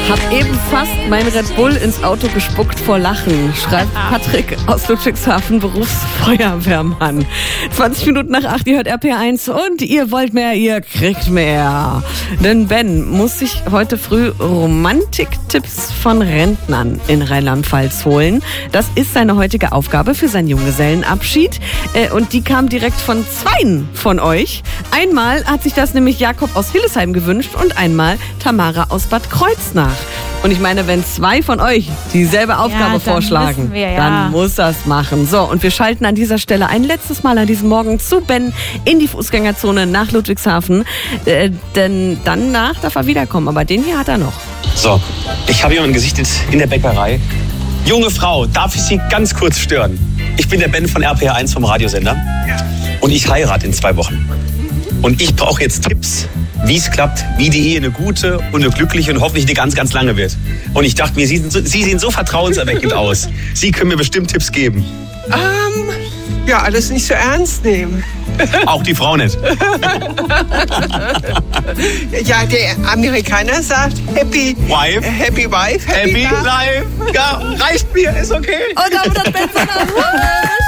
Hab eben fast mein Red Bull ins Auto gespuckt vor Lachen, schreibt Patrick aus Ludwigshafen, Berufsfeuerwehrmann. 20 Minuten nach 8, ihr hört RPR1 und ihr wollt mehr, ihr kriegt mehr. Denn Ben muss sich heute früh Romantiktipps von Rentnern in Rheinland-Pfalz holen. Das ist seine heutige Aufgabe für seinen Junggesellenabschied. Und die kam direkt von zweien von euch. Einmal hat sich das nämlich Jakob aus Hillesheim gewünscht und einmal Tamara aus Bad Kreuznach. Und ich meine, wenn zwei von euch dieselbe Aufgabe vorschlagen, dann muss das machen. So, und wir schalten an dieser Stelle ein letztes Mal an diesem Morgen zu Ben in die Fußgängerzone nach Ludwigshafen. Denn danach darf er wiederkommen. Aber den hier hat er noch. So, ich habe jemanden gesichtet in der Bäckerei. Junge Frau, darf ich Sie ganz kurz stören? Ich bin der Ben von RPR1 vom Radiosender. Und ich heirate in 2 Wochen. Und ich brauche jetzt Tipps, wie es klappt, wie die Ehe eine gute und eine glückliche und hoffentlich eine ganz, ganz lange wird. Und ich dachte mir, Sie sehen so vertrauenserweckend aus. Sie können mir bestimmt Tipps geben. Ja, alles nicht so ernst nehmen. Auch die Frau nicht. Ja, der Amerikaner sagt Happy Wife, Happy Life. Ja, reicht mir, ist okay. Und damit hat Ben seine